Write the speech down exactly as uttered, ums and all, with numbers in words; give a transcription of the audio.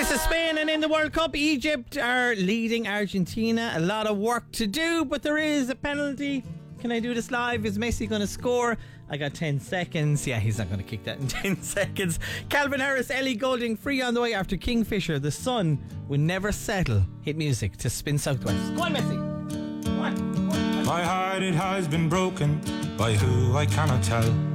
This is Spain, and in the World Cup, Egypt are leading Argentina. A lot of work to do, but there is a penalty. Can I do this live? Is Messi going to score? I got ten seconds. Yeah, he's not going to kick that in ten seconds. Calvin Harris, Ellie Goulding, free on the way after Kingfisher. The sun will never settle. Hit music to Spin Southwest. Go on, Messi. Go on. Go on. My heart, it has been broken by who I cannot tell.